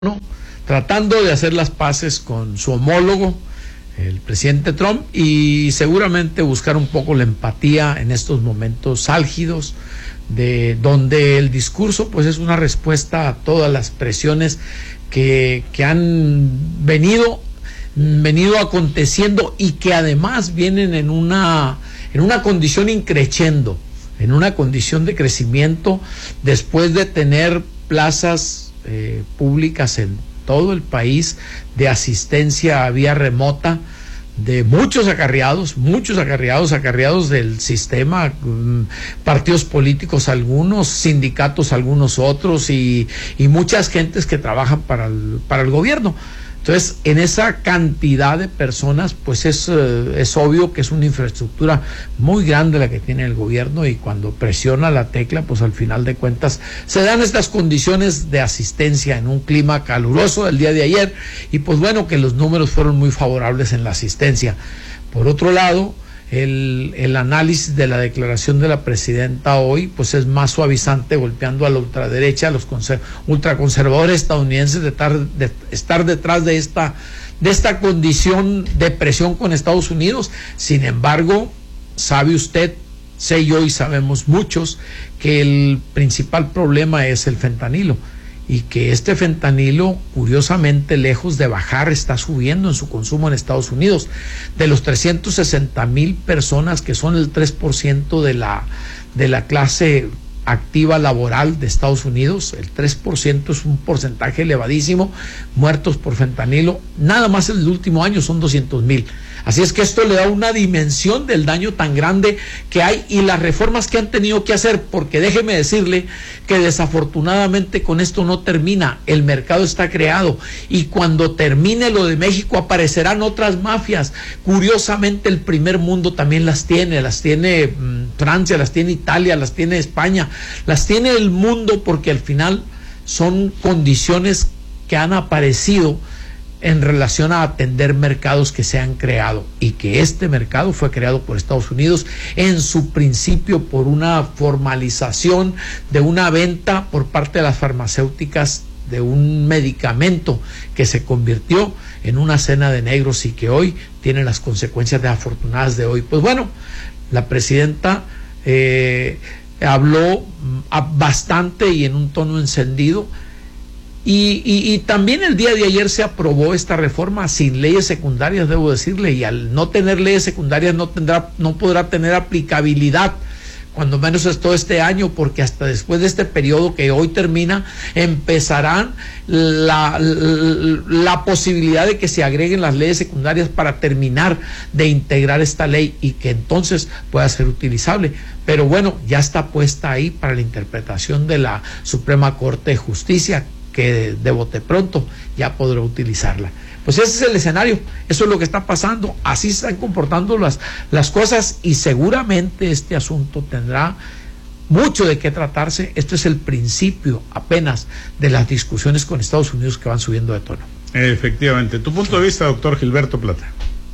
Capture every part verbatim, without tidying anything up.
tratando de hacer las paces con su homólogo, el presidente Trump, y seguramente buscar un poco la empatía en estos momentos álgidos, de donde el discurso pues es una respuesta a todas las presiones que, que han venido, venido aconteciendo y que además vienen en una, en una condición increciendo, en una condición de crecimiento, después de tener plazas eh, públicas en todo el país de asistencia a vía remota de muchos acarreados, muchos acarreados, acarreados del sistema, partidos políticos algunos, sindicatos algunos otros y, y muchas gentes que trabajan para el, para el gobierno. Entonces, en esa cantidad de personas, pues es, es obvio que es una infraestructura muy grande la que tiene el gobierno, y cuando presiona la tecla, pues al final de cuentas se dan estas condiciones de asistencia en un clima caluroso del día de ayer, y pues bueno, que los números fueron muy favorables en la asistencia. Por otro lado, El, el análisis de la declaración de la presidenta hoy pues es más suavizante, golpeando a la ultraderecha, a los ultraconservadores estadounidenses, de estar, de estar detrás de esta, de esta condición de presión con Estados Unidos. Sin embargo, sabe usted, sé yo y sabemos muchos, que el principal problema es el fentanilo, y que este fentanilo, curiosamente, lejos de bajar, está subiendo en su consumo en Estados Unidos. De los trescientos sesenta mil personas, que son el tres por ciento de la, de la clase activa laboral de Estados Unidos, el tres por ciento es un porcentaje elevadísimo, muertos por fentanilo. Nada más el último año son doscientos mil. Así es que esto le da una dimensión del daño tan grande que hay y las reformas que han tenido que hacer, porque déjeme decirle que desafortunadamente con esto no termina. El mercado está creado, y cuando termine lo de México aparecerán otras mafias. Curiosamente, el primer mundo también las tiene, las tiene mmm, Francia, las tiene Italia, las tiene España, las tiene el mundo, porque al final son condiciones que han aparecido en relación a atender mercados que se han creado, y que este mercado fue creado por Estados Unidos en su principio por una formalización de una venta por parte de las farmacéuticas de un medicamento que se convirtió en una cena de negros y que hoy tiene las consecuencias desafortunadas de hoy. Pues bueno, la presidenta eh, habló bastante y en un tono encendido. Y, y, y también el día de ayer se aprobó esta reforma sin leyes secundarias, debo decirle, y al no tener leyes secundarias no tendrá, no podrá tener aplicabilidad, cuando menos es todo este año, porque hasta después de este periodo que hoy termina, empezarán la, la, la posibilidad de que se agreguen las leyes secundarias para terminar de integrar esta ley y que entonces pueda ser utilizable. Pero bueno, ya está puesta ahí para la interpretación de la Suprema Corte de Justicia, que de, de bote pronto ya podrá utilizarla. Pues ese es el escenario, eso es lo que está pasando, así se están comportando las, las cosas, y seguramente este asunto tendrá mucho de qué tratarse. Esto es el principio apenas de las discusiones con Estados Unidos que van subiendo de tono. Efectivamente. ¿Tu punto de vista, doctor Gilberto Plata?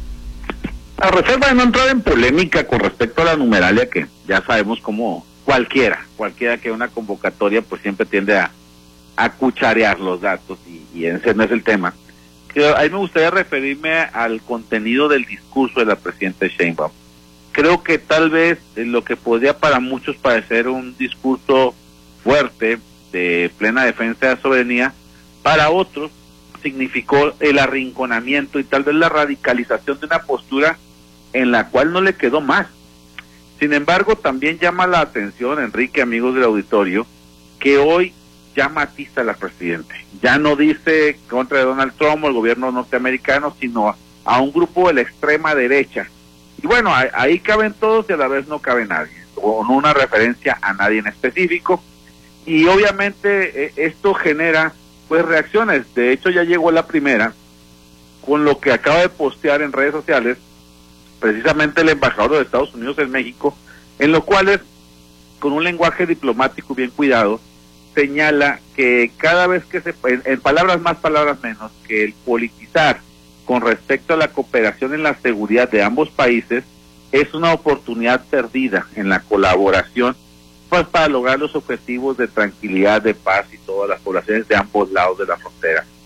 A reserva de no entrar en polémica con respecto a la numeralia, que ya sabemos cómo cualquiera, cualquiera que una convocatoria pues siempre tiende a a cucharear los datos, y, y ese no es el tema. Creo, ahí me gustaría referirme al contenido del discurso de la presidenta Sheinbaum. Creo que tal vez lo que podría para muchos parecer un discurso fuerte, de plena defensa de la soberanía, para otros significó el arrinconamiento y tal vez la radicalización de una postura en la cual no le quedó más. Sin embargo, también llama la atención, Enrique, amigos del auditorio, que hoy ya matiza la presidenta, ya no dice contra de Donald Trump o el gobierno norteamericano, sino a, a un grupo de la extrema derecha. Y bueno, ahí, ahí caben todos y a la vez no cabe nadie, con una referencia a nadie en específico, y obviamente eh, esto genera pues reacciones. De hecho, ya llegó la primera con lo que acaba de postear en redes sociales precisamente el embajador de Estados Unidos en México, en lo cual es, con un lenguaje diplomático bien cuidado, señala que cada vez que se, en, en palabras más, palabras menos, que el politizar con respecto a la cooperación en la seguridad de ambos países es una oportunidad perdida en la colaboración pues para lograr los objetivos de tranquilidad, de paz y todas las poblaciones de ambos lados de la frontera.